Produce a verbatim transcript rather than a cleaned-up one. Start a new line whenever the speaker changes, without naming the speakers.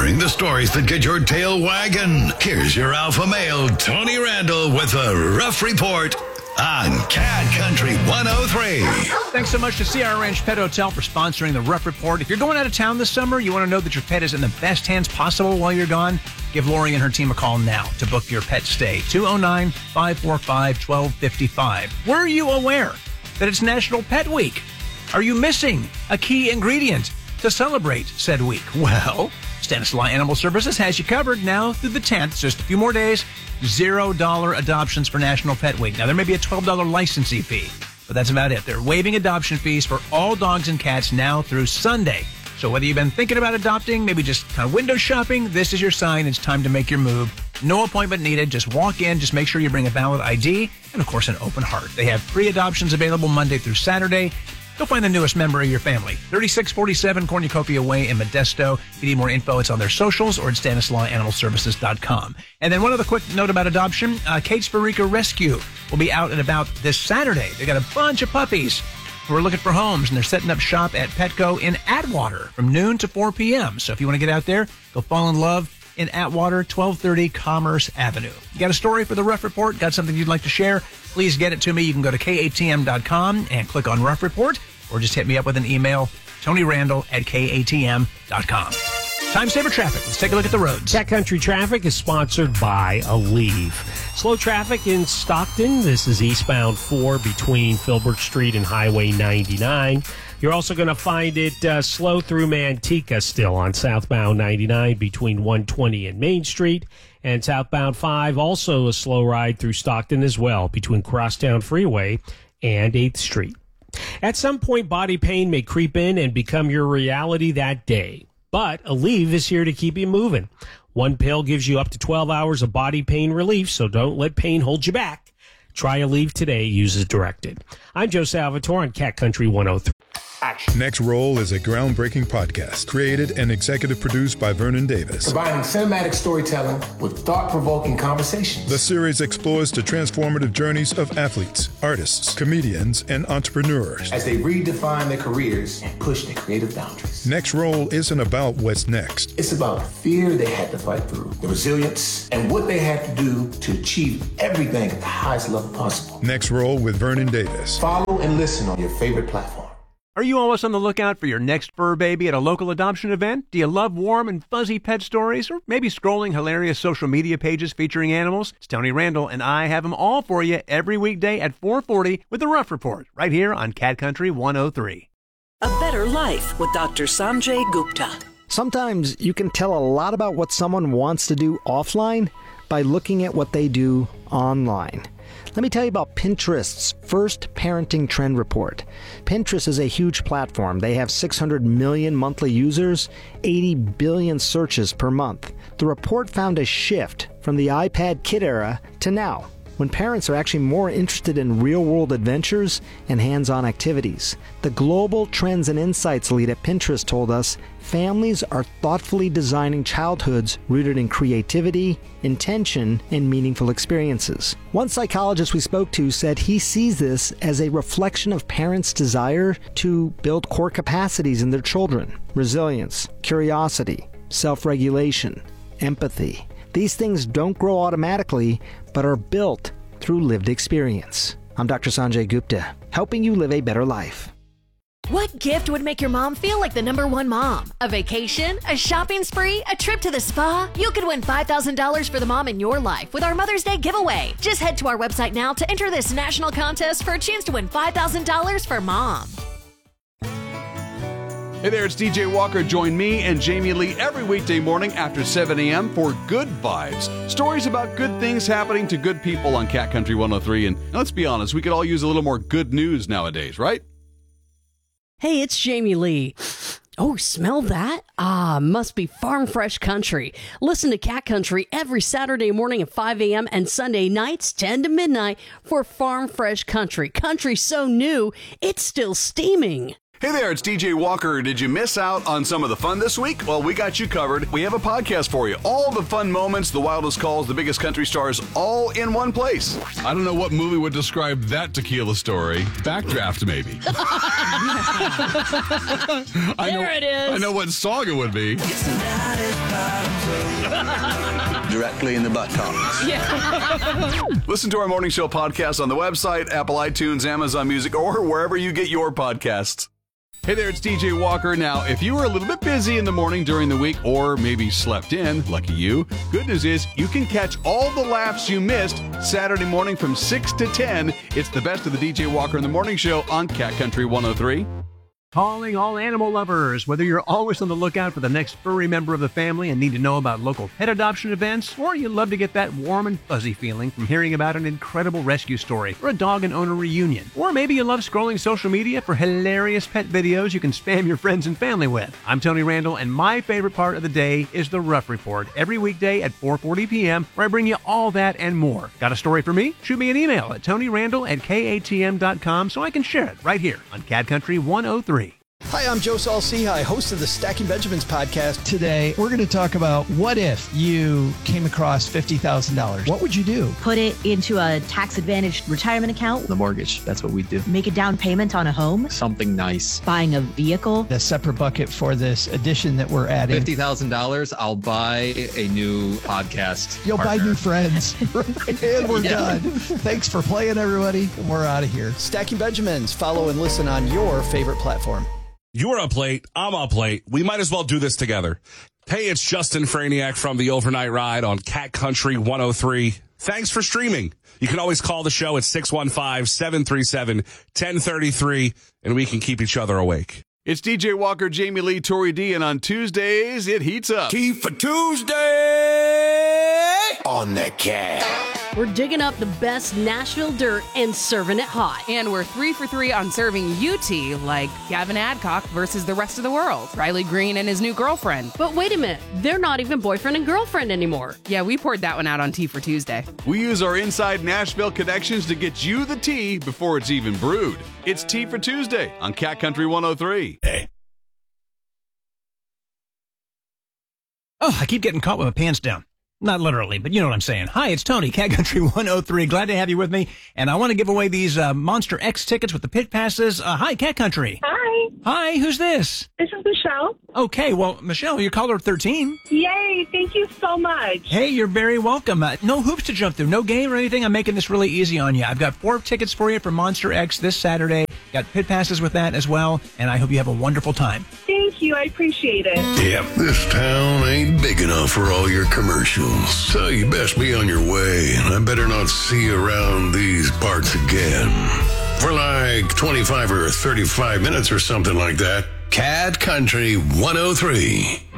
Covering the stories that get your tail wagging. Here's your alpha male, Tony Randall, with a rough report on Cat Country one oh three.
Thanks so much to Sierra Ranch Pet Hotel for sponsoring the Rough Report. If you're going out of town this summer, you want to know that your pet is in the best hands possible while you're gone, give Lori and her team a call now to book your pet stay. two oh nine, five four five, one two five five. Were you aware that it's National Pet Week? Are you missing a key ingredient to celebrate said week? Well, Stanislaus Animal Services has you covered now through the tenth. Just a few more days. Zero dollar adoptions for National Pet Week. Now, there may be a twelve dollars licensing fee, but that's about it. They're waiving adoption fees for all dogs and cats now through Sunday. So whether you've been thinking about adopting, maybe just kind of window shopping, this is your sign. It's time to make your move. No appointment needed. Just walk in. Just make sure you bring a valid I D and, of course, an open heart. They have pre-adoptions available Monday through Saturday. Go find the newest member of your family. thirty-six forty-seven Cornucopia Way in Modesto. If you need more info, it's on their socials or at Stanislaus Animal Services dot com. And then one other quick note about adoption. Uh, Kate's Farica Rescue will be out and about this Saturday. They got a bunch of puppies who are looking for homes, and they're setting up shop at Petco in Atwater from noon to four p.m. So if you want to get out there, go fall in love in Atwater, twelve thirty Commerce Avenue. You got a story for the Rough Report? Got something you'd like to share? Please get it to me. You can go to K A T M dot com and click on Rough Report, or just hit me up with an email, Tony Randall at K A T M dot com. Time saver traffic. Let's take a look at the roads.
Cat Country Traffic is sponsored by Aleve. Slow traffic in Stockton. This is eastbound four between Filbert Street and Highway ninety-nine. You're also going to find it uh, slow through Manteca still on southbound ninety-nine between one twenty and Main Street. And southbound five, also a slow ride through Stockton as well between Crosstown Freeway and eighth Street. At some point, body pain may creep in and become your reality that day. But Aleve is here to keep you moving. One pill gives you up to twelve hours of body pain relief, so don't let pain hold you back. Try Aleve today. Use as directed. I'm Joe Salvatore on Cat Country one oh three.
Action. Next Roll is a groundbreaking podcast created and executive produced by Vernon Davis.
Combining cinematic storytelling with thought-provoking conversations.
The series explores the transformative journeys of athletes, artists, comedians, and entrepreneurs
as they redefine their careers and push their creative boundaries.
Next Roll isn't about what's next.
It's about the fear they had to fight through, the resilience, and what they had to do to achieve everything at the highest level possible.
Next Roll with Vernon Davis.
Follow and listen on your favorite platform.
Are you always on the lookout for your next fur baby at a local adoption event? Do you love warm and fuzzy pet stories? Or maybe scrolling hilarious social media pages featuring animals? It's Tony Randall, and I have them all for you every weekday at four forty with the Rough Report, right here on Cat Country one oh three.
A Better Life with Doctor Sanjay Gupta.
Sometimes you can tell a lot about what someone wants to do offline by looking at what they do online. Let me tell you about Pinterest's first parenting trend report. Pinterest is a huge platform. They have six hundred million monthly users, eighty billion searches per month. The report found a shift from the iPad kid era to now, when parents are actually more interested in real-world adventures and hands-on activities. The Global Trends and Insights lead at Pinterest told us families are thoughtfully designing childhoods rooted in creativity, intention, and meaningful experiences. One psychologist we spoke to said he sees this as a reflection of parents' desire to build core capacities in their children: resilience, curiosity, self-regulation, empathy. These things don't grow automatically, but are built through lived experience. I'm Doctor Sanjay Gupta, helping you live a better life.
What gift would make your mom feel like the number one mom? A vacation? A shopping spree? A trip to the spa? You could win five thousand dollars for the mom in your life with our Mother's Day giveaway. Just head to our website now to enter this national contest for a chance to win five thousand dollars for mom.
Hey there, it's D J Walker. Join me and Jamie Lee every weekday morning after seven a.m. for Good Vibes. Stories about good things happening to good people on Cat Country one oh three. And let's be honest, we could all use a little more good news nowadays, right?
Hey, it's Jamie Lee. Oh, smell that? Ah, must be Farm Fresh Country. Listen to Cat Country every Saturday morning at five a.m. and Sunday nights ten to midnight for Farm Fresh Country. Country so new, it's still steaming.
Hey there, it's D J Walker. Did you miss out on some of the fun this week? Well, we got you covered. We have a podcast for you. All the fun moments, the wildest calls, the biggest country stars, all in one place. I don't know what movie would describe that tequila story. Backdraft, maybe. I know,
There it is.
I know what song it would be.
Directly in the buttocks.
Yeah.
Listen to our morning show podcast on the website, Apple iTunes, Amazon Music, or wherever you get your podcasts. Hey there, it's D J Walker. Now, if you were a little bit busy in the morning during the week, or maybe slept in, lucky you, good news is you can catch all the laughs you missed Saturday morning from six to ten. It's the best of the D J Walker in the Morning Show on Cat Country one oh three.
Calling all animal lovers. Whether you're always on the lookout for the next furry member of the family and need to know about local pet adoption events, or you love to get that warm and fuzzy feeling from hearing about an incredible rescue story or a dog and owner reunion, or maybe you love scrolling social media for hilarious pet videos you can spam your friends and family with. I'm Tony Randall, and my favorite part of the day is the Rough Report every weekday at four forty p.m., where I bring you all that and more. Got a story for me? Shoot me an email at tonyrandall at k a t m dot com so I can share it right here on Cat Country one oh three.
Hi, I'm Joe Saul-Sehy, host of the Stacking Benjamins podcast.
Today, we're going to talk about what if you came across fifty thousand dollars? What would you do?
Put it into a tax-advantaged retirement account.
The mortgage, that's what we do.
Make a down payment on a home.
Something nice.
Buying a vehicle.
A separate bucket for this addition that we're adding.
fifty thousand dollars, I'll buy a new podcast.
You'll
partner.
buy new friends. And we're
Yeah.
done. Thanks for playing, everybody. And we're out of here.
Stacking Benjamins. Follow and listen on your favorite platform.
You're up late. I'm up late. We might as well do this together. Hey, it's Justin Franiak from the Overnight Ride on Cat Country one oh three. Thanks for streaming. You can always call the show at six one five, seven three seven, one oh three three, and we can keep each other awake.
It's D J Walker, Jamie Lee, Tori D, and on Tuesdays, it heats up.
Key for Tuesday on the Cat.
We're digging up the best Nashville dirt and serving it hot.
And we're three for three on serving U T, like Gavin Adcock versus the rest of the world, Riley Green and his new girlfriend.
But wait a minute, they're not even boyfriend and girlfriend anymore.
Yeah, we poured that one out on Tea for Tuesday.
We use our inside Nashville connections to get you the tea before it's even brewed. It's Tea for Tuesday on Cat Country one oh three.
Hey. Oh, I keep getting caught with my pants down. Not literally, but you know what I'm saying. Hi, it's Tony, Cat Country one oh three. Glad to have you with me. And I want to give away these uh, Monster X tickets with the pit passes. Uh, hi, Cat Country.
Hi.
Hi, who's this?
This is Michelle.
Okay, well, Michelle, you're caller thirteen.
Yay, thank you so much.
Hey, you're very welcome. Uh, no hoops to jump through, no game or anything. I'm making this really easy on you. I've got four tickets for you for Monster X this Saturday. Got pit passes with that as well, and I hope you have a wonderful time.
Thank you, I appreciate it.
Yep, this town ain't big enough for all your commercials, so you best be on your way. I better not see you around these parts again. For like twenty-five or thirty-five minutes or something like that, Cat Country one oh three.